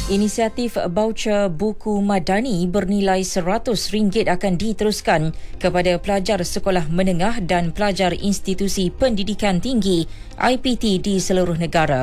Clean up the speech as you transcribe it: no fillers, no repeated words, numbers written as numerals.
Inisiatif baucer buku madani bernilai RM100 akan diteruskan kepada pelajar sekolah menengah dan pelajar institusi pendidikan tinggi IPT di seluruh negara.